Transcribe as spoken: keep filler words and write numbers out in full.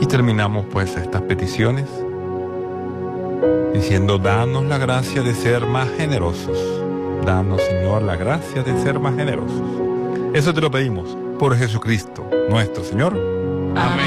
terminamos pues estas peticiones diciendo: danos la gracia de ser más generosos. Danos, Señor, la gracia de ser más generosos. Eso te lo pedimos por Jesucristo, nuestro Señor. Amén.